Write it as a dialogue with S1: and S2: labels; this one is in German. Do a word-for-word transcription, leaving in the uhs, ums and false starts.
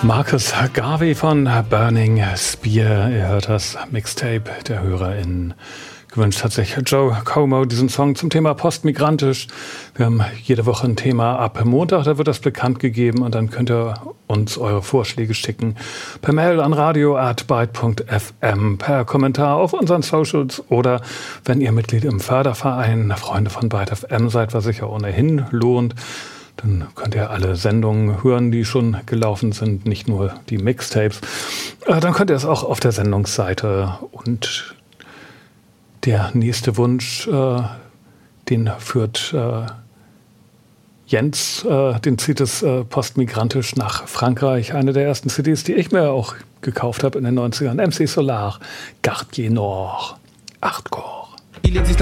S1: Marcus Garvey von Burning Spear. Ihr hört das Mixtape der HörerInnen. Gewünscht hat sich Joe Como diesen Song zum Thema postmigrantisch. Wir haben jede Woche ein Thema ab Montag, da wird das bekannt gegeben und dann könnt ihr uns eure Vorschläge schicken. Per Mail an radio at byte punkt f m, per Kommentar auf unseren Socials oder wenn ihr Mitglied im Förderverein Freunde von Byte F M seid, was sich ja ohnehin lohnt, dann könnt ihr alle Sendungen hören, die schon gelaufen sind, nicht nur die Mixtapes. Dann könnt ihr es auch auf der Sendungsseite. Und der nächste Wunsch, äh, den führt äh, Jens, äh, den zieht es äh, postmigrantisch nach Frankreich. Eine der ersten C Ds, die ich mir auch gekauft habe in den neunzigern. M C Solar, Quartier Nord, Hardcore.
S2: Il existe